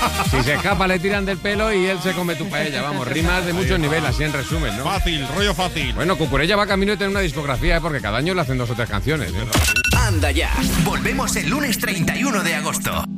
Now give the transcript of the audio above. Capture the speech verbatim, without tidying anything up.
Si se escapa le tiran del pelo y él se come tu paella. Vamos, rimas de muchos niveles, así en resumen, ¿no? Fácil, rollo fácil. Bueno, Cucurella va camino de tener una discografía, ¿eh? Porque cada año le hacen dos o tres canciones, ¿eh? Anda ya, volvemos el lunes treinta y uno de agosto.